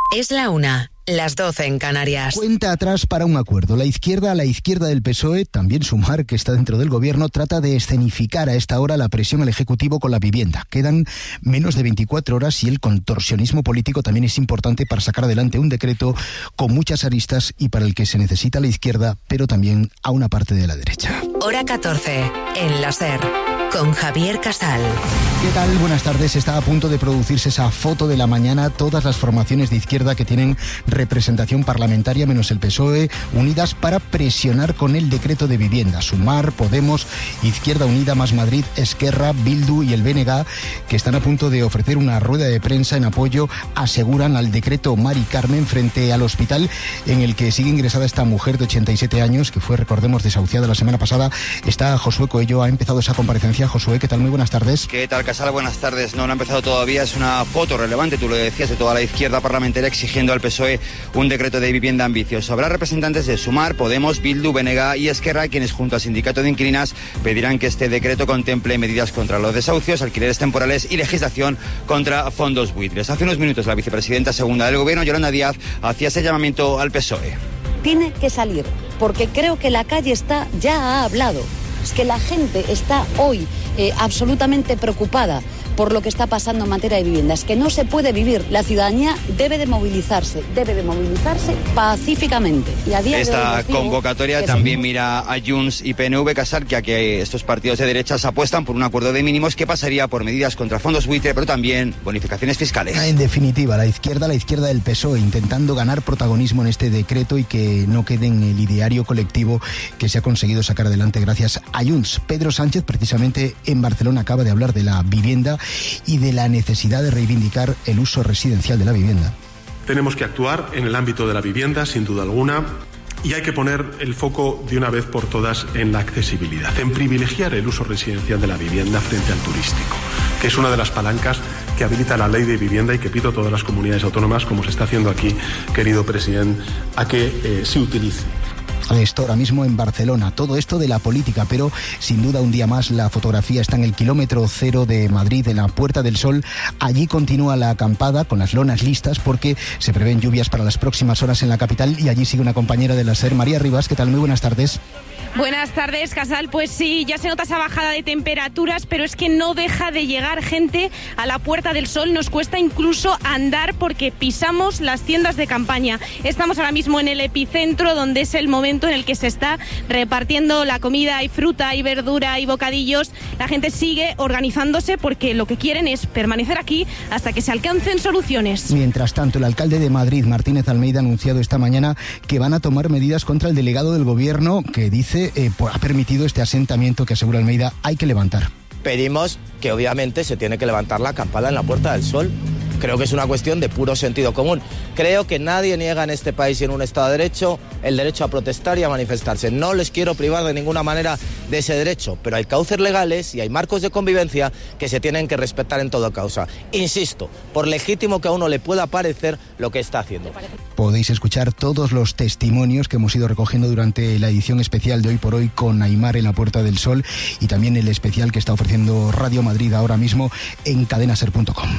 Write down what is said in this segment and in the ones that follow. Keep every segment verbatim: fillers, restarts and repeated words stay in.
Es la una, las doce en Canarias. Cuenta atrás para un acuerdo. La izquierda, a la izquierda del P S O E, también Sumar, que está dentro del gobierno, trata de escenificar a esta hora la presión al Ejecutivo con la vivienda. Quedan menos de veinticuatro horas y el contorsionismo político también es importante para sacar adelante un decreto con muchas aristas y para el que se necesita a la izquierda, pero también a una parte de la derecha. Hora catorce, en la SER, con Javier Casal. ¿Qué tal? Buenas tardes. Está a punto de producirse esa foto de la mañana. Todas las formaciones de izquierda que tienen representación parlamentaria, menos el P S O E, unidas para presionar con el decreto de vivienda. Sumar, Podemos, Izquierda Unida, Más Madrid, Esquerra, Bildu y el B N G, que están a punto de ofrecer una rueda de prensa en apoyo, aseguran, al decreto Mari Carmen frente al hospital en el que sigue ingresada esta mujer de ochenta y siete años, que fue, recordemos, desahuciada la semana pasada. Está Josué Coello, ha empezado esa comparecencia. Josué, ¿qué tal? Muy buenas tardes. ¿Qué tal, Casal? Buenas tardes. No, no ha empezado todavía. Es una foto relevante, tú lo decías, de toda la izquierda parlamentaria exigiendo al P S O E un decreto de vivienda ambicioso. Habrá representantes de Sumar, Podemos, Bildu, B N G y Esquerra, quienes junto al sindicato de inquilinas pedirán que este decreto contemple medidas contra los desahucios, alquileres temporales y legislación contra fondos buitres. Hace unos minutos la vicepresidenta segunda del gobierno, Yolanda Díaz, hacía ese llamamiento al P S O E. Tiene que salir, porque creo que la calle está, ya ha hablado. Es que la gente está hoy eh, absolutamente preocupada por lo que está pasando en materia de viviendas, que no se puede vivir. La ciudadanía debe de movilizarse, debe de movilizarse pacíficamente. Y a día Esta de hoy convocatoria también mira a Junts y P N V, Casar, que a que estos partidos de derechas apuestan por un acuerdo de mínimos que pasaría por medidas contra fondos buitre, pero también bonificaciones fiscales. En definitiva, la izquierda, la izquierda del P S O E, intentando ganar protagonismo en este decreto y que no quede en el ideario colectivo que se ha conseguido sacar adelante gracias a Junts. Pedro Sánchez, precisamente en Barcelona, acaba de hablar de la vivienda y de la necesidad de reivindicar el uso residencial de la vivienda. Tenemos que actuar en el ámbito de la vivienda, sin duda alguna, y hay que poner el foco de una vez por todas en la accesibilidad, en privilegiar el uso residencial de la vivienda frente al turístico, que es una de las palancas que habilita la ley de vivienda y que pido a todas las comunidades autónomas, como se está haciendo aquí, querido presidente, a que eh, se utilice. Esto ahora mismo en Barcelona, todo esto de la política, pero sin duda un día más la fotografía está en el kilómetro cero de Madrid, en la Puerta del Sol. Allí continúa la acampada con las lonas listas porque se prevén lluvias para las próximas horas en la capital y allí sigue una compañera de la SER, María Rivas. ¿Qué tal? Muy buenas tardes. Buenas tardes, Casal. Pues sí, ya se nota esa bajada de temperaturas, pero es que no deja de llegar gente a la Puerta del Sol. Nos cuesta incluso andar porque pisamos las tiendas de campaña. Estamos ahora mismo en el epicentro, donde es el momento en el que se está repartiendo la comida. Hay fruta, hay verdura, hay bocadillos. La gente sigue organizándose porque lo que quieren es permanecer aquí hasta que se alcancen soluciones. Mientras tanto, el alcalde de Madrid, Martínez Almeida, ha anunciado esta mañana que van a tomar medidas contra el delegado del gobierno que dice Eh, ha permitido este asentamiento que, asegura Almeida, hay que levantar. Pedimos que obviamente se tiene que levantar la acampada en la Puerta del Sol. Creo que es una cuestión de puro sentido común. Creo que nadie niega en este país y en un Estado de Derecho el derecho a protestar y a manifestarse. No les quiero privar de ninguna manera de ese derecho, pero hay cauces legales y hay marcos de convivencia que se tienen que respetar en toda causa. Insisto, por legítimo que a uno le pueda parecer lo que está haciendo. Podéis escuchar todos los testimonios que hemos ido recogiendo durante la edición especial de Hoy por Hoy con Aimar en la Puerta del Sol y también el especial que está ofreciendo Radio Madrid ahora mismo en cadenaser punto com.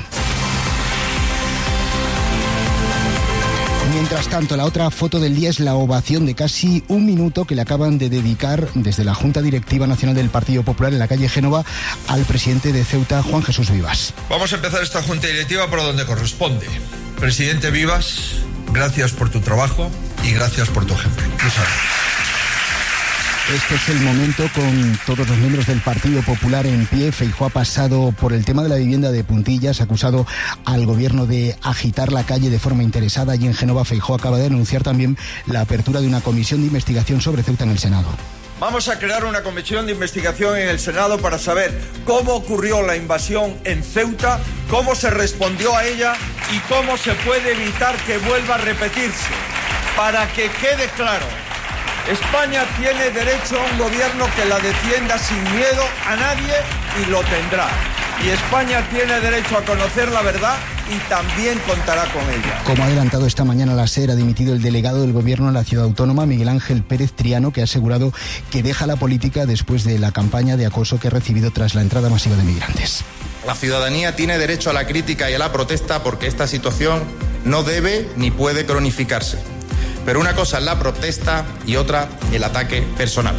Mientras tanto, la otra foto del día es la ovación de casi un minuto que le acaban de dedicar desde la Junta Directiva Nacional del Partido Popular en la calle Génova al presidente de Ceuta, Juan Jesús Vivas. Vamos a empezar esta Junta Directiva por donde corresponde. Presidente Vivas, gracias por tu trabajo y gracias por tu ejemplo. Muchas gracias. Este es el momento con todos los miembros del Partido Popular en pie. Feijóo ha pasado por el tema de la vivienda de puntillas, ha acusado al gobierno de agitar la calle de forma interesada. Allí en Génova, Feijóo acaba de anunciar también la apertura de una comisión de investigación sobre Ceuta en el Senado. Vamos a crear una comisión de investigación en el Senado para saber cómo ocurrió la invasión en Ceuta, cómo se respondió a ella y cómo se puede evitar que vuelva a repetirse. Para que quede claro, España tiene derecho a un gobierno que la defienda sin miedo a nadie y lo tendrá. Y España tiene derecho a conocer la verdad y también contará con ella. Como ha adelantado esta mañana la SER, ha dimitido el delegado del gobierno en la ciudad autónoma, Miguel Ángel Pérez Triano, que ha asegurado que deja la política después de la campaña de acoso que ha recibido tras la entrada masiva de migrantes. La ciudadanía tiene derecho a la crítica y a la protesta porque esta situación no debe ni puede cronificarse. Pero una cosa es la protesta y otra el ataque personal.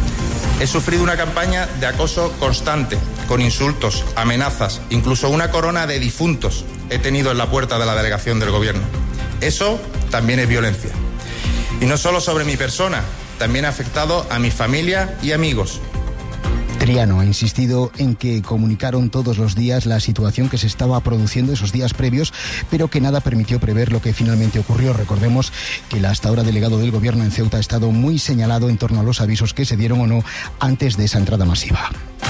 He sufrido una campaña de acoso constante, con insultos, amenazas, incluso una corona de difuntos he tenido en la puerta de la delegación del Gobierno. Eso también es violencia. Y no solo sobre mi persona, también ha afectado a mi familia y amigos. Triano ha insistido en que comunicaron todos los días la situación que se estaba produciendo esos días previos, pero que nada permitió prever lo que finalmente ocurrió. Recordemos que el hasta ahora delegado del Gobierno en Ceuta ha estado muy señalado en torno a los avisos que se dieron o no antes de esa entrada masiva.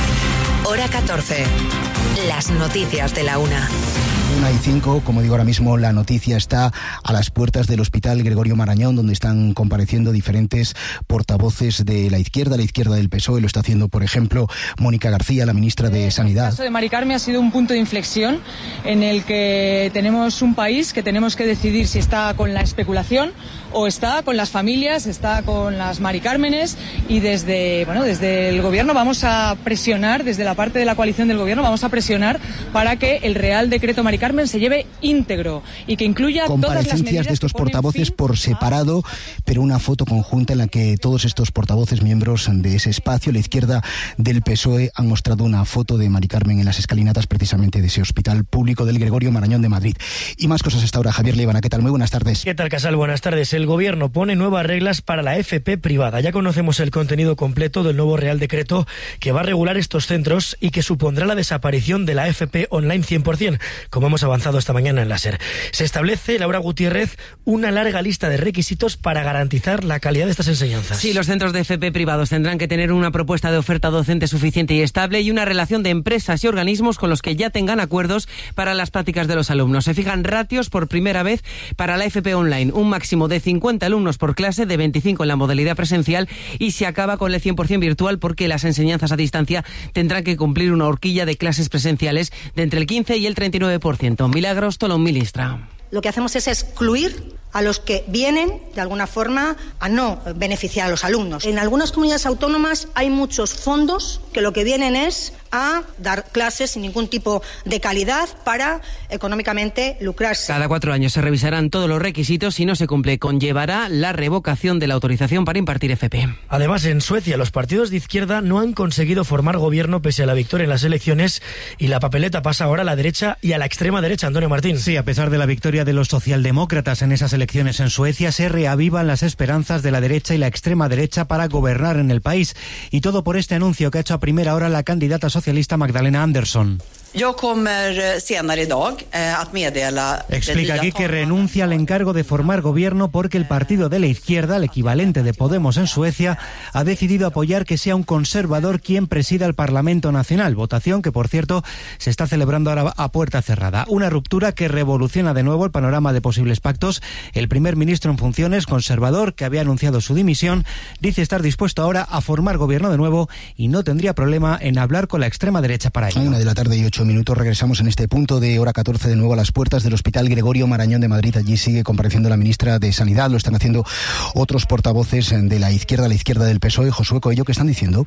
Hora catorce. Las noticias de la una. Una y cinco, como digo ahora mismo, la noticia está a las puertas del Hospital Gregorio Marañón, donde están compareciendo diferentes portavoces de la izquierda, la izquierda del P S O E. Lo está haciendo, por ejemplo, Mónica García, la ministra de Sanidad. El caso de Mari Carmen ha sido un punto de inflexión en el que tenemos un país que tenemos que decidir si está con la especulación o está con las familias, está con las Mari Cármenes, y desde, bueno, desde el Gobierno vamos a presionar, desde la parte de la coalición del Gobierno vamos a presionar para que el Real Decreto Mari Carmen se lleve íntegro y que incluya todas las medidas. Comparecencias de estos portavoces por separado, pero una foto conjunta en la que todos estos portavoces, miembros de ese espacio, la izquierda del P S O E, han mostrado una foto de Mari Carmen en las escalinatas precisamente de ese Hospital Público del Gregorio Marañón de Madrid. Y más cosas hasta ahora. Javier Líbana, ¿qué tal? Muy buenas tardes. ¿Qué tal, Casal? Buenas tardes. El Gobierno pone nuevas reglas para la F P privada. Ya conocemos el contenido completo del nuevo Real Decreto que va a regular estos centros y que supondrá la desaparición de la F P online cien por ciento, como hemos avanzado esta mañana en la SER. Se establece, Laura Gutiérrez, una larga lista de requisitos para garantizar la calidad de estas enseñanzas. Sí, los centros de F P privados tendrán que tener una propuesta de oferta docente suficiente y estable y una relación de empresas y organismos con los que ya tengan acuerdos para las prácticas de los alumnos. Se fijan ratios por primera vez para la F P online, un máximo de cincuenta alumnos por clase, de veinticinco en la modalidad presencial, y se acaba con el cien por ciento virtual porque las enseñanzas a distancia tendrán que cumplir una horquilla de clases presenciales de entre el quince y el treinta y nueve por ciento. Milagros Tolón, ministra. Lo que hacemos es excluir a los que vienen, de alguna forma, a no beneficiar a los alumnos. En algunas comunidades autónomas hay muchos fondos que lo que vienen es a dar clases sin ningún tipo de calidad para económicamente lucrarse. Cada cuatro años se revisarán todos los requisitos. Si no se cumple, conllevará la revocación de la autorización para impartir F P. Además, en Suecia, los partidos de izquierda no han conseguido formar gobierno pese a la victoria en las elecciones, y la papeleta pasa ahora a la derecha y a la extrema derecha. Antonio Martín. Sí, a pesar de la victoria de los socialdemócratas en esas elecciones en Suecia, se reavivan las esperanzas de la derecha y la extrema derecha para gobernar en el país. Y todo por este anuncio que ha hecho a primera hora la candidata socialista Magdalena Andersson. Yo kommer senare idag att meddela. Explica aquí que renuncia al encargo de formar gobierno porque el partido de la izquierda, el equivalente de Podemos en Suecia, ha decidido apoyar que sea un conservador quien presida el Parlamento Nacional. Votación que, por cierto, se está celebrando ahora a puerta cerrada. Una ruptura que revoluciona de nuevo el panorama de posibles pactos. El primer ministro en funciones, conservador, que había anunciado su dimisión, dice estar dispuesto ahora a formar gobierno de nuevo y no tendría problema en hablar con la extrema derecha para ello. A una de la tarde y ocho minutos regresamos en este punto de hora catorce de nuevo a las puertas del Hospital Gregorio Marañón de Madrid. Allí sigue compareciendo la ministra de Sanidad. Lo están haciendo otros portavoces de la izquierda, la izquierda del P S O E. Josué Coello, ¿qué están diciendo?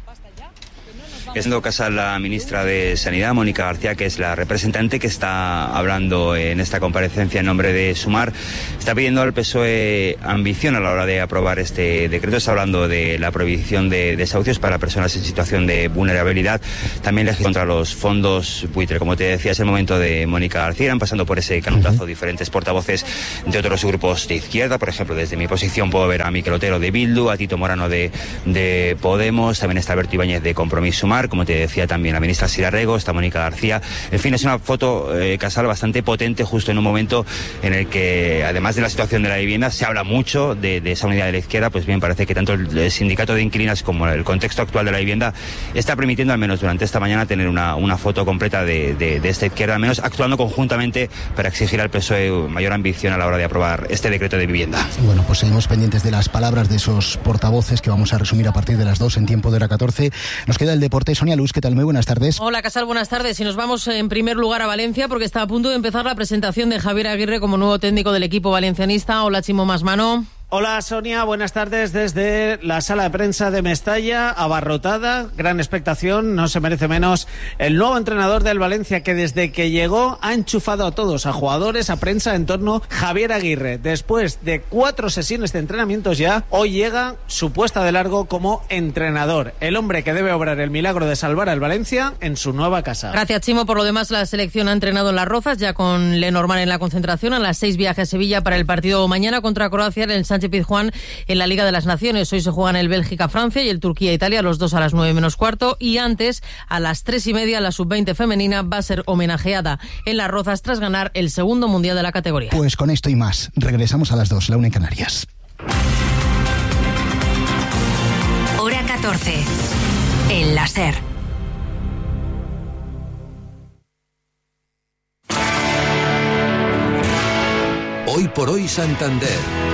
Haciendo caso a la ministra de Sanidad, Mónica García, que es la representante que está hablando en esta comparecencia en nombre de Sumar, está pidiendo al P S O E ambición a la hora de aprobar este decreto. Está hablando de la prohibición de desahucios para personas en situación de vulnerabilidad, también legislación contra los fondos buitre. Como te decía, es el momento de Mónica García. Irán pasando por ese canutazo uh-huh. diferentes portavoces de otros grupos de izquierda. Por ejemplo, desde mi posición puedo ver a Miquel Otero de Bildu, a Tito Morano de, de Podemos, también está Alberto Ibáñez de Compromís Sumar, como te decía también la ministra Sira Rego, está Mónica García. En fin, es una foto, eh, Casal, bastante potente justo en un momento en el que, además de la situación de la vivienda, se habla mucho de, de esa unidad de la izquierda. Pues bien, parece que tanto el sindicato de inquilinas como el contexto actual de la vivienda está permitiendo, al menos durante esta mañana, tener una, una foto completa de, de, de esta izquierda, al menos actuando conjuntamente para exigir al P S O E mayor ambición a la hora de aprobar este decreto de vivienda. Bueno, pues seguimos pendientes de las palabras de esos portavoces que vamos a resumir a partir de las dos en tiempo de hora catorce. Nos queda el deporte. Sonia Luz, ¿qué tal? Muy buenas tardes. Hola, Casal, buenas tardes. Y nos vamos en primer lugar a Valencia porque está a punto de empezar la presentación de Javier Aguirre como nuevo técnico del equipo valencianista. Hola, Chimo Masmano. Hola Sonia, buenas tardes desde la sala de prensa de Mestalla, abarrotada, gran expectación, no se merece menos el nuevo entrenador del Valencia que desde que llegó ha enchufado a todos, a jugadores, a prensa en torno a Javier Aguirre. Después de cuatro sesiones de entrenamientos ya, hoy llega su puesta de largo como entrenador, el hombre que debe obrar el milagro de salvar al Valencia en su nueva casa. Gracias, Chimo. Por lo demás, la selección ha entrenado en Las Rozas, ya con Lenormand en la concentración. A las seis viaje a Sevilla para el partido mañana contra Croacia en el Sánchez Pizjuán en la Liga de las Naciones. Hoy se juegan el Bélgica-Francia y el Turquía-Italia, los dos a las nueve menos cuarto. Y antes, a las tres y media, la sub veinte femenina va a ser homenajeada en Las Rozas tras ganar el segundo mundial de la categoría. Pues con esto y más, regresamos a las dos, la una en Canarias. Hora catorce, en la SER. Hoy por hoy Santander.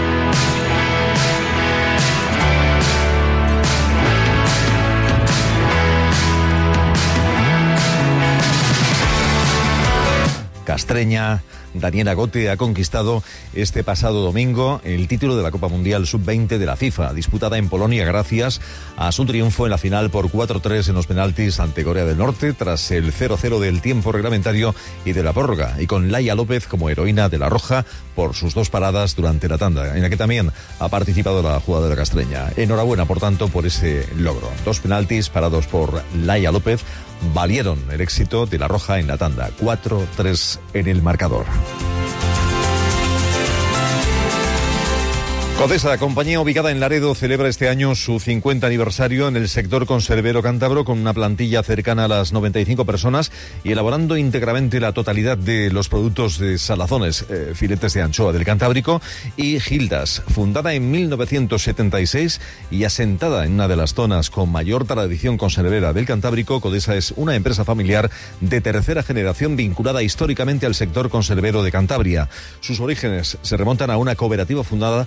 Castreña, Daniela Gote ha conquistado este pasado domingo el título de la Copa Mundial sub veinte de la FIFA, disputada en Polonia gracias a su triunfo en la final por cuatro tres en los penaltis ante Corea del Norte, tras el cero cero del tiempo reglamentario y de la prórroga, y con Laia López como heroína de la Roja por sus dos paradas durante la tanda, en la que también ha participado la jugadora castreña. Enhorabuena, por tanto, por ese logro. Dos penaltis parados por Laia López valieron el éxito de la Roja en la tanda, cuatro tres en el marcador. Codesa, compañía ubicada en Laredo, celebra este año su cincuenta aniversario en el sector conservero cántabro, con una plantilla cercana a las noventa y cinco personas y elaborando íntegramente la totalidad de los productos de salazones, eh, filetes de anchoa del Cantábrico y Gildas. Fundada en mil novecientos setenta y seis y asentada en una de las zonas con mayor tradición conservera del Cantábrico, Codesa es una empresa familiar de tercera generación vinculada históricamente al sector conservero de Cantabria. Sus orígenes se remontan a una cooperativa fundada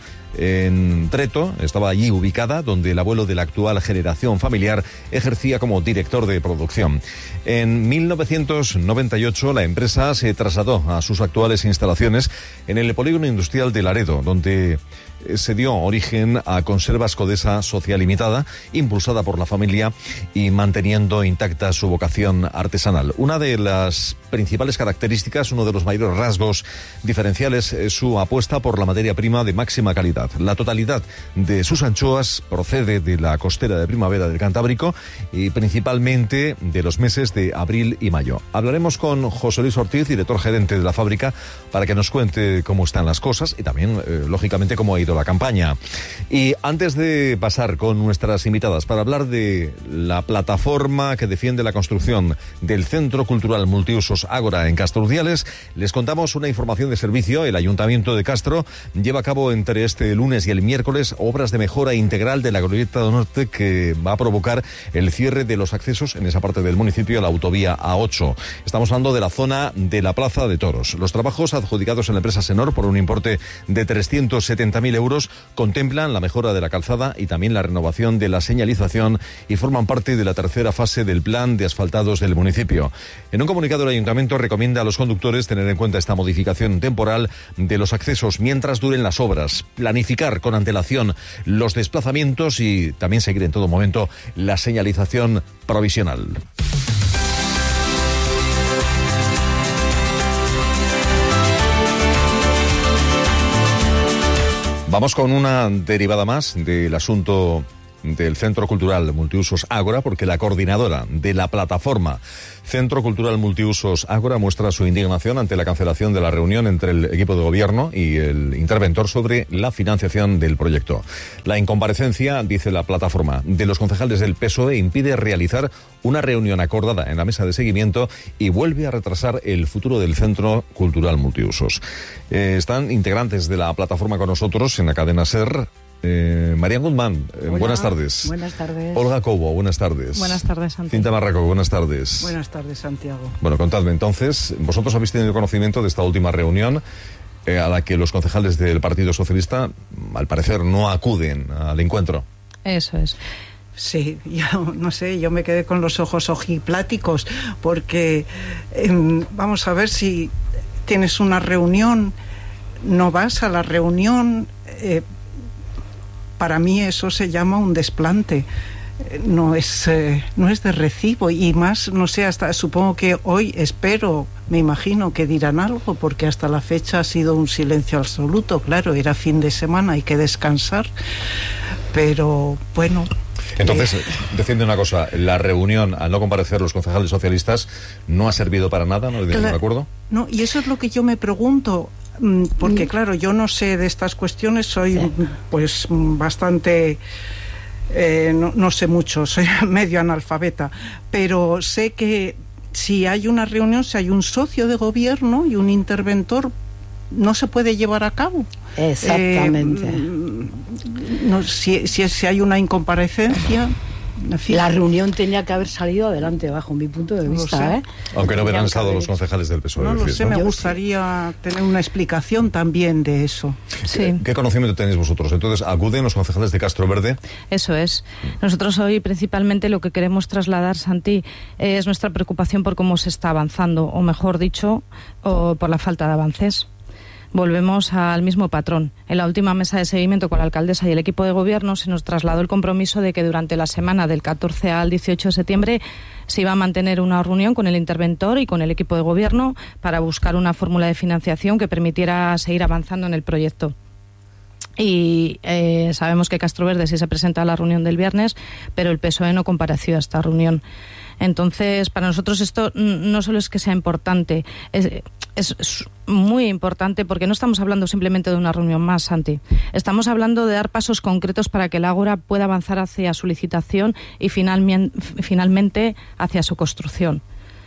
en Treto, estaba allí ubicada, donde el abuelo de la actual generación familiar ejercía como director de producción. En mil novecientos noventa y ocho la empresa se trasladó a sus actuales instalaciones en el polígono industrial de Laredo, donde se dio origen a Conservas Codesa Social Limitada, impulsada por la familia y manteniendo intacta su vocación artesanal. Una de las principales características, uno de los mayores rasgos diferenciales, es su apuesta por la materia prima de máxima calidad. La totalidad de sus anchoas procede de la costera de primavera del Cantábrico y principalmente de los meses de abril y mayo. Hablaremos con José Luis Ortiz, director gerente de la fábrica, para que nos cuente cómo están las cosas y también, eh, lógicamente, cómo ha ido la campaña. Y antes de pasar con nuestras invitadas para hablar de la plataforma que defiende la construcción del Centro Cultural Multiusos Ágora en Castro Urdiales, les contamos una información de servicio. El Ayuntamiento de Castro lleva a cabo entre este lunes y el miércoles obras de mejora integral de la Glorieta do Norte, que va a provocar el cierre de los accesos en esa parte del municipio a la autovía A ocho. Estamos hablando de la zona de la Plaza de Toros. Los trabajos adjudicados en la empresa Senor por un importe de trescientos setenta mil euros contemplan la mejora de la calzada y también la renovación de la señalización y forman parte de la tercera fase del plan de asfaltados del municipio. En un comunicado, el Ayuntamiento recomienda a los conductores tener en cuenta esta modificación temporal de los accesos mientras duren las obras, planificar con antelación los desplazamientos y también seguir en todo momento la señalización provisional. Vamos con una derivada más del asunto del Centro Cultural Multiusos Ágora, porque la coordinadora de la plataforma Centro Cultural Multiusos Ágora muestra su indignación ante la cancelación de la reunión entre el equipo de gobierno y el interventor sobre la financiación del proyecto. La incomparecencia, dice la plataforma, de los concejales del P S O E impide realizar una reunión acordada en la mesa de seguimiento y vuelve a retrasar el futuro del Centro Cultural Multiusos. Eh, están integrantes de la plataforma con nosotros en la cadena SER. Eh, María Guzmán, eh, buenas tardes. Buenas tardes. Olga Cobo, buenas tardes. Buenas tardes, Santiago. Cinta Marraco, buenas tardes. Buenas tardes, Santiago. Bueno, contadme entonces, vosotros habéis tenido conocimiento de esta última reunión eh, a la que los concejales del Partido Socialista, al parecer, no acuden al encuentro. Eso es. Sí, yo no sé, yo me quedé con los ojos ojipláticos porque eh, vamos a ver, si tienes una reunión, no vas a la reunión, eh, para mí eso se llama un desplante. No es, eh, no es de recibo, y más, no sé, hasta supongo que hoy, espero, me imagino que dirán algo, porque hasta la fecha ha sido un silencio absoluto. Claro, era fin de semana, hay que descansar, pero bueno. Entonces, eh, defiende una cosa, la reunión, al no comparecer los concejales socialistas, ¿no ha servido para nada? ¿No de claro, acuerdo? No, y eso es lo que yo me pregunto, porque claro, yo no sé de estas cuestiones, soy sí. pues bastante... Eh, no, no sé mucho, soy medio analfabeta, pero sé que si hay una reunión, si hay un socio de gobierno y un interventor, no se puede llevar a cabo. Exactamente. Eh, no, si, si, si hay una incomparecencia... En fin. La reunión tenía que haber salido adelante, bajo mi punto de vista, ¿eh? Aunque no hubieran estado los concejales del P S O E. No lo decir, sé, ¿no? me gustaría tener una explicación también de eso. Sí. ¿Qué conocimiento tenéis vosotros? Entonces, ¿acuden los concejales de Castro Verde? Eso es. Nosotros hoy principalmente lo que queremos trasladar, Santi, es nuestra preocupación por cómo se está avanzando, o mejor dicho, o por la falta de avances. Volvemos al mismo patrón. En la última mesa de seguimiento con la alcaldesa y el equipo de gobierno se nos trasladó el compromiso de que durante la semana del catorce al dieciocho de septiembre se iba a mantener una reunión con el interventor y con el equipo de gobierno para buscar una fórmula de financiación que permitiera seguir avanzando en el proyecto. Y eh, sabemos que Castro Verde sí se presenta a la reunión del viernes, pero el P S O E no compareció a esta reunión. Entonces, para nosotros esto no solo es que sea importante, es, es, es muy importante porque no estamos hablando simplemente de una reunión más, Santi. Estamos hablando de dar pasos concretos para que el Ágora pueda avanzar hacia su licitación y finalmente, finalmente hacia su construcción.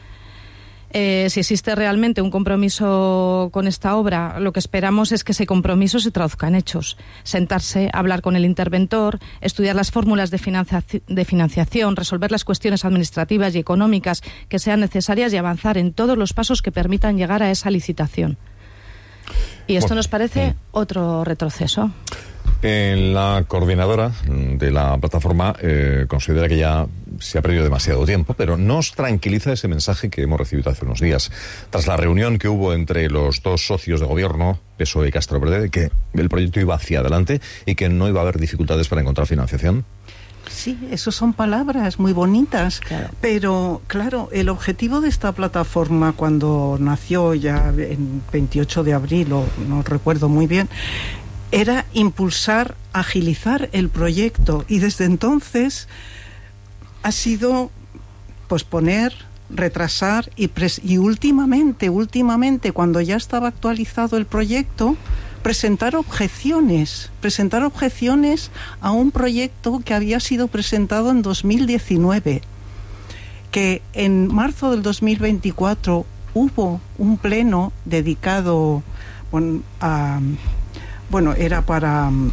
Eh, si existe realmente un compromiso con esta obra, lo que esperamos es que ese compromiso se traduzca en hechos. Sentarse, hablar con el interventor, estudiar las fórmulas de, financia- de financiación, resolver las cuestiones administrativas y económicas que sean necesarias y avanzar en todos los pasos que permitan llegar a esa licitación. Y esto nos parece otro retroceso. En la coordinadora de la plataforma eh, considera que ya se ha perdido demasiado tiempo, pero nos tranquiliza ese mensaje que hemos recibido hace unos días. Tras la reunión que hubo entre los dos socios de gobierno, P S O E y Castro Verde, de que el proyecto iba hacia adelante y que no iba a haber dificultades para encontrar financiación. Sí, eso son palabras muy bonitas, claro. Pero claro, el objetivo de esta plataforma cuando nació ya en veintiocho de abril, o no recuerdo muy bien, era impulsar, agilizar el proyecto, y desde entonces ha sido posponer, retrasar y, pres- y últimamente, últimamente, cuando ya estaba actualizado el proyecto, presentar objeciones, presentar objeciones a un proyecto que había sido presentado en dos mil diecinueve, que en marzo del dos mil veinticuatro hubo un pleno dedicado bueno, a... Bueno, era para um,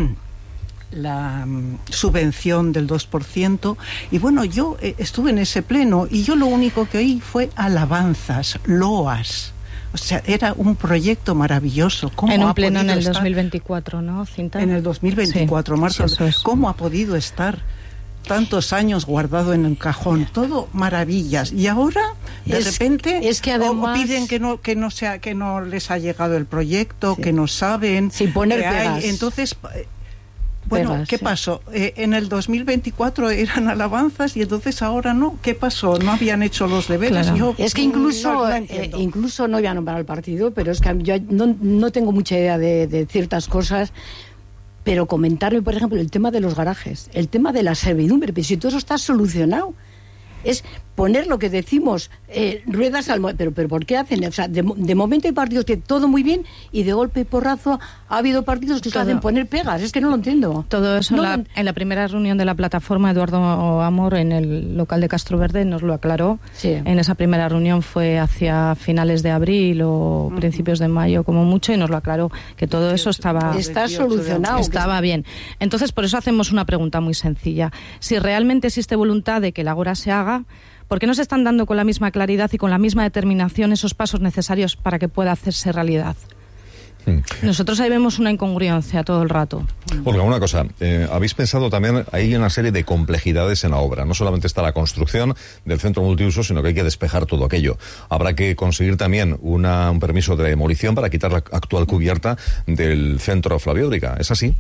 la um, subvención del dos por ciento. Y bueno, yo eh, estuve en ese pleno y yo lo único que oí fue alabanzas, loas. O sea, era un proyecto maravilloso. ¿Cómo en un ha pleno en el estar? dos mil veinticuatro, ¿no, Cinta? En el dos mil veinticuatro, sí, marzo. Sí, ¿cómo ha podido estar tantos años guardado en un cajón? Todo maravillas. Y ahora, de es, repente, es que además, o piden que no que no sea que no les ha llegado el proyecto, sí, que no saben. Sin poner que pegas. Hay. Entonces, bueno, pegas, ¿qué sí. pasó? Eh, en el dos mil veinticuatro eran alabanzas y entonces ahora no. ¿Qué pasó? ¿No habían hecho los deberes? Claro. Yo, es que incluso no, no eh, incluso no voy a nombrar al partido, pero es que yo no, no tengo mucha idea de, de ciertas cosas. Pero comentarme, por ejemplo, el tema de los garajes, el tema de la servidumbre, pero si todo eso está solucionado, es poner lo que decimos, eh, ruedas al... Mo- pero, pero ¿por qué hacen? O sea, de, de momento hay partidos que todo muy bien y de golpe y porrazo ha habido partidos que se hacen poner pegas. Es que no lo entiendo. Todo eso no la, lo... en la primera reunión de la plataforma, Eduardo Amor, en el local de Castro Verde, nos lo aclaró. Sí. En esa primera reunión fue hacia finales de abril o uh-huh. principios de mayo como mucho, y nos lo aclaró, que todo eso estaba... Está solucionado. Estaba bien. Entonces, por eso hacemos una pregunta muy sencilla. Si realmente existe voluntad de que el Ágora se haga, ¿por qué no se están dando con la misma claridad y con la misma determinación esos pasos necesarios para que pueda hacerse realidad? Nosotros ahí vemos una incongruencia todo el rato. Olga, una cosa, eh, habéis pensado también, hay una serie de complejidades en la obra. No solamente está la construcción del centro multiuso, sino que hay que despejar todo aquello. Habrá que conseguir también una, un permiso de demolición para quitar la actual cubierta del centro Flavióbrica. ¿Es así?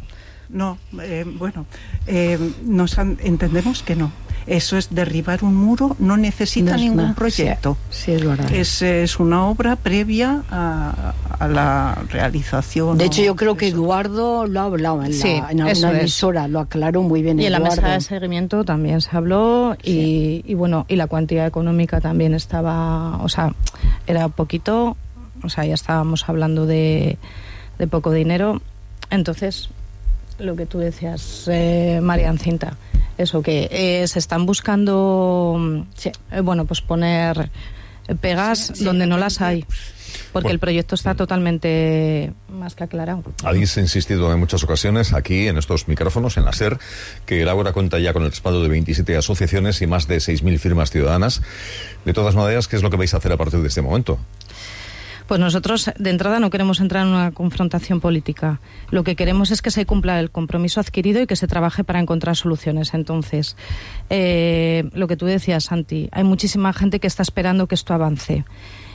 no, eh, bueno, eh, nos han, entendemos que no. Eso es derribar un muro, no necesita no ningún nada. proyecto. Sí, sí, es verdad. Es, es una obra previa a, a la realización. De hecho, yo creo que Eduardo lo ha hablado en, sí, la, en alguna emisora, lo aclaró muy bien. Y Eduardo. En la mesa de seguimiento también se habló y, sí. y bueno, y la cuantía económica también estaba, o sea, era poquito, o sea, ya estábamos hablando de, de poco dinero. Entonces, lo que tú decías, eh, María Cinta, eso que eh, se están buscando, sí, eh, bueno, pues poner pegas sí, donde sí, no las hay, porque bueno, el proyecto está totalmente más que aclarado. Habéis insistido en muchas ocasiones aquí en estos micrófonos, en la SER, que el Ágora cuenta ya con el respaldo de veintisiete asociaciones y más de seis mil firmas ciudadanas. De todas maneras, ¿qué es lo que vais a hacer a partir de este momento? Pues nosotros, de entrada, no queremos entrar en una confrontación política. Lo que queremos es que se cumpla el compromiso adquirido y que se trabaje para encontrar soluciones. Entonces, eh, lo que tú decías, Santi, hay muchísima gente que está esperando que esto avance.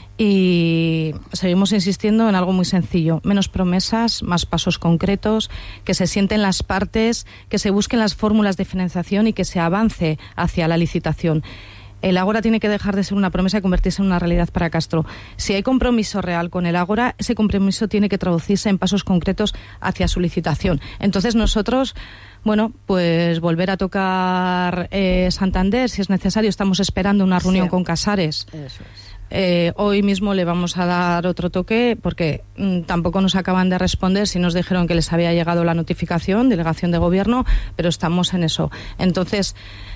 Y seguimos insistiendo en algo muy sencillo: menos promesas, más pasos concretos, que se sienten las partes, que se busquen las fórmulas de financiación y que se avance hacia la licitación. El Ágora tiene que dejar de ser una promesa y convertirse en una realidad para Castro. Si hay compromiso real con el Ágora, ese compromiso tiene que traducirse en pasos concretos hacia su licitación. Entonces nosotros, bueno, pues volver a tocar eh, Santander, si es necesario. Estamos esperando una reunión sí. con Casares. Eso es. Eh, hoy mismo le vamos a dar otro toque porque mm, tampoco nos acaban de responder. Si nos dijeron que les había llegado la notificación, delegación de gobierno, pero estamos en eso. Entonces,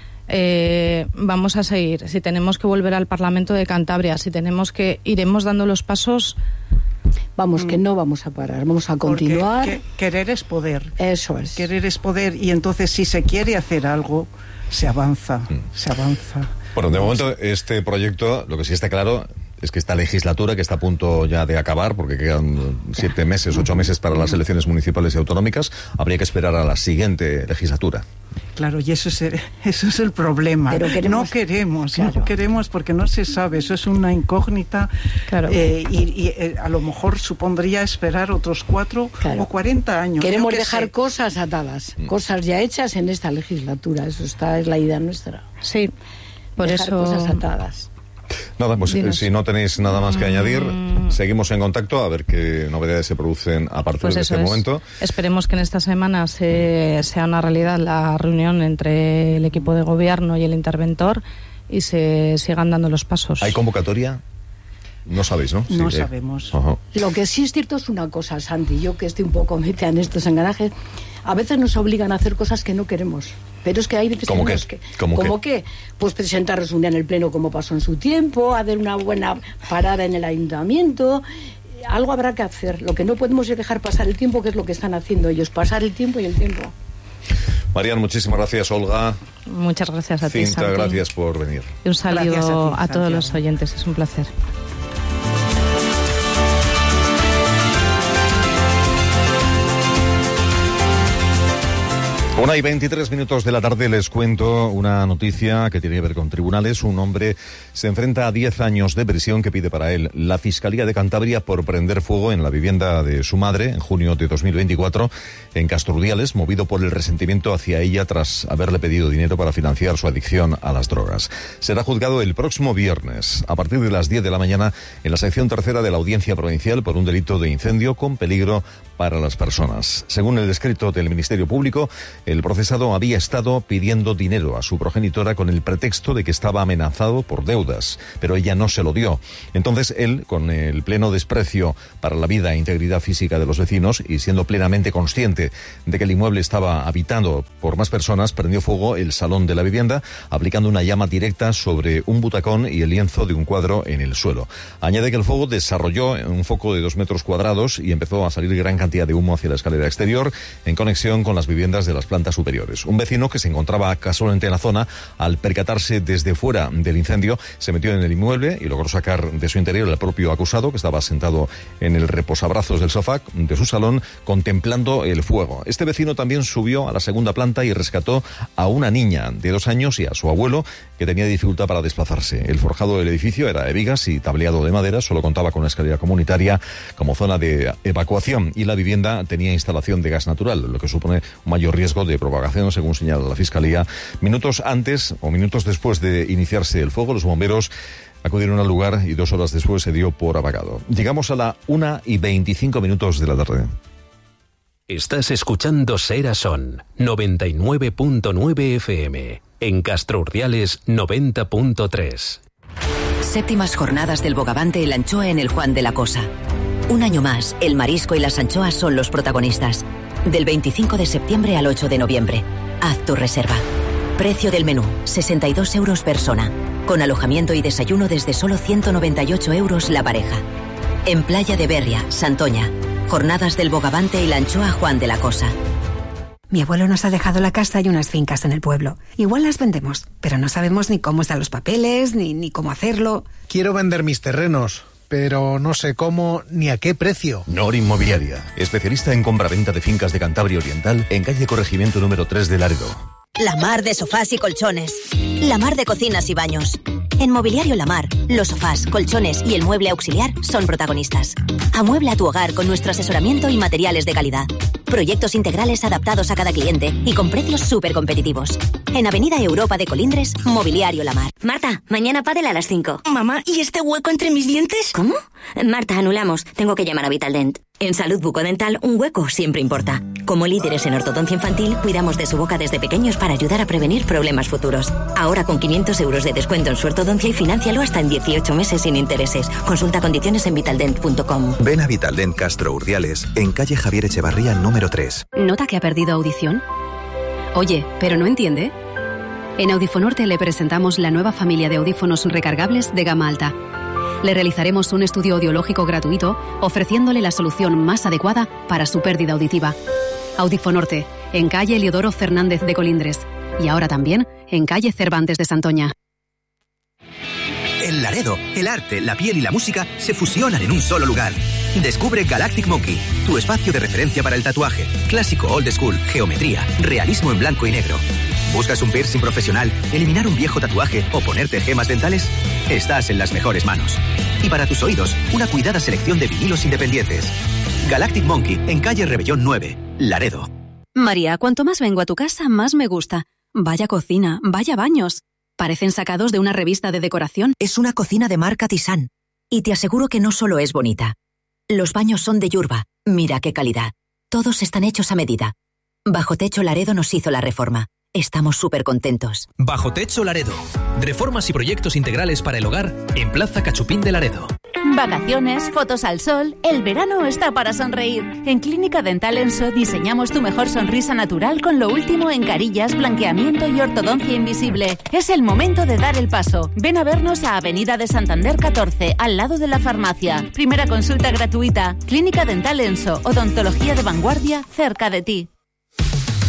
Eh, vamos a seguir. Si tenemos que volver al Parlamento de Cantabria, si tenemos que, iremos dando los pasos. Vamos, que no vamos a parar, vamos a continuar. Porque que, querer es poder. Eso es. Querer es poder, y entonces si se quiere hacer algo, se avanza, mm. se avanza. Bueno, de momento este proyecto, lo que sí está claro es que esta legislatura, que está a punto ya de acabar, porque quedan siete meses, ocho meses para las elecciones municipales y autonómicas, habría que esperar a la siguiente legislatura. Claro, y eso es el, eso es el problema. Pero queremos, no queremos, claro. no queremos porque no se sabe, eso es una incógnita. Claro. eh, y, y eh, a lo mejor supondría esperar otros cuatro claro. o cuarenta años. Queremos dejar sé. cosas atadas, mm. cosas ya hechas en esta legislatura, eso está, es la idea nuestra. Sí, por dejar eso cosas atadas. Nada, pues Dinos. si no tenéis nada más que añadir, mm. seguimos en contacto a ver qué novedades se producen a partir pues de este es. momento. Esperemos que en esta semana se, sea una realidad la reunión entre el equipo de gobierno y el interventor y se sigan dando los pasos. ¿Hay convocatoria? No sabéis, ¿no? No sí, sabemos. Eh. Uh-huh. Lo que sí es cierto es una cosa, Santi, yo que estoy un poco metida en estos engranajes, a veces nos obligan a hacer cosas que no queremos. Pero es que hay veces ¿Cómo que, qué? que ¿Cómo, ¿Cómo qué? qué? Pues presentarnos un día en el pleno como pasó en su tiempo, hacer una buena parada en el ayuntamiento. Algo habrá que hacer. Lo que no podemos es dejar pasar el tiempo, que es lo que están haciendo ellos, pasar el tiempo y el tiempo. Marian, muchísimas gracias. Olga. Muchas gracias a ti, Cinta, Santi. gracias por venir. Y un saludo a, a, ti, a todos los oyentes, es un placer. Una y veintitrés minutos de la tarde les cuento una noticia que tiene que ver con tribunales. Un hombre se enfrenta a diez años de prisión que pide para él la Fiscalía de Cantabria por prender fuego en la vivienda de su madre en junio de dos mil veinticuatro en Castrudiales, movido por el resentimiento hacia ella tras haberle pedido dinero para financiar su adicción a las drogas. Será juzgado el próximo viernes a partir de las diez de la mañana en la sección tercera de la Audiencia Provincial por un delito de incendio con peligro para las personas. Según el descrito del Ministerio Público, el procesado había estado pidiendo dinero a su progenitora con el pretexto de que estaba amenazado por deudas, pero ella no se lo dio. Entonces él, con el pleno desprecio para la vida e integridad física de los vecinos y siendo plenamente consciente de que el inmueble estaba habitado por más personas, prendió fuego el salón de la vivienda, aplicando una llama directa sobre un butacón y el lienzo de un cuadro en el suelo. Añade que el fuego desarrolló un foco de dos metros cuadrados y empezó a salir gran cantidad de humo hacia la escalera exterior en conexión con las viviendas de las plantas superiores. Un vecino que se encontraba casualmente en la zona, al percatarse desde fuera del incendio, se metió en el inmueble y logró sacar de su interior al propio acusado, que estaba sentado en el reposabrazos del sofá de su salón contemplando el fuego. Este vecino también subió a la segunda planta y rescató a una niña de dos años y a su abuelo, que tenía dificultad para desplazarse. El forjado del edificio era de vigas y tableado de madera, solo contaba con una escalera comunitaria como zona de evacuación, y la vivienda tenía instalación de gas natural, lo que supone un mayor riesgo de propagación, según señala la Fiscalía. Minutos antes o minutos después de iniciarse el fuego, los bomberos acudieron al lugar y dos horas después se dio por apagado. Llegamos a la una y veinticinco minutos de la tarde. Estás escuchando Sera Son, noventa y nueve punto nueve F M. En Castro Urdiales, noventa punto tres. Séptimas jornadas del Bogavante El Anchoa en el Juan de la Cosa. Un año más, el marisco y las anchoas son los protagonistas. Del veinticinco de septiembre al ocho de noviembre. Haz tu reserva. Precio del menú, sesenta y dos euros persona. Con alojamiento y desayuno desde solo ciento noventa y ocho euros la pareja. En Playa de Berria, Santoña. Jornadas del Bogavante y la Anchoa Juan de la Cosa. Mi abuelo nos ha dejado la casa y unas fincas en el pueblo. Igual las vendemos, pero no sabemos ni cómo están los papeles, ni, ni cómo hacerlo. Quiero vender mis terrenos, pero no sé cómo ni a qué precio. Nor Inmobiliaria, especialista en compraventa de fincas de Cantabria Oriental, en calle Corregimiento número tres de Laredo. La Mar de sofás y colchones. La Mar de cocinas y baños. En Mobiliario La Mar, los sofás, colchones y el mueble auxiliar son protagonistas. Amuebla tu hogar con nuestro asesoramiento y materiales de calidad. Proyectos integrales adaptados a cada cliente y con precios súper competitivos. En Avenida Europa de Colindres, Mobiliario La Mar. Marta, mañana pádel a las cinco. Mamá, ¿y este hueco entre mis dientes? ¿Cómo? Marta, anulamos. Tengo que llamar a Vitaldent. En salud bucodental, un hueco siempre importa. Como líderes en ortodoncia infantil, cuidamos de su boca desde pequeños para ayudar a prevenir problemas futuros. Ahora con quinientos euros de descuento en su ortodoncia y financialo hasta en dieciocho meses sin intereses. Consulta condiciones en vitaldent punto com. Ven a Vitaldent Castro Urdiales, en calle Javier Echevarría número tres. ¿Nota que ha perdido audición? Oye, ¿pero no entiende? En Audifonorte le presentamos la nueva familia de audífonos recargables de gama alta. Le realizaremos un estudio audiológico gratuito, ofreciéndole la solución más adecuada para su pérdida auditiva. Audifonorte, en calle Eliodoro Fernández de Colindres. Y ahora también en calle Cervantes de Santoña. En Laredo, el arte, la piel y la música se fusionan en un solo lugar. Descubre Galactic Monkey, tu espacio de referencia para el tatuaje. Clásico, old school, geometría, realismo en blanco y negro. ¿Buscas un piercing profesional, eliminar un viejo tatuaje o ponerte gemas dentales? Estás en las mejores manos. Y para tus oídos, una cuidada selección de vinilos independientes. Galactic Monkey, en calle Rebellón nueve, Laredo. María, cuanto más vengo a tu casa, más me gusta. Vaya cocina, vaya baños. Parecen sacados de una revista de decoración. Es una cocina de marca Tisán. Y te aseguro que no solo es bonita. Los baños son de Yurba. Mira qué calidad. Todos están hechos a medida. Bajo Techo Laredo nos hizo la reforma. Estamos súper contentos. Bajo Techo Laredo. Reformas y proyectos integrales para el hogar en Plaza Cachupín de Laredo. Vacaciones, fotos al sol, el verano está para sonreír. En Clínica Dental Enso diseñamos tu mejor sonrisa natural con lo último en carillas, blanqueamiento y ortodoncia invisible. Es el momento de dar el paso. Ven a vernos a Avenida de Santander catorce, al lado de la farmacia. Primera consulta gratuita. Clínica Dental Enso, odontología de vanguardia cerca de ti.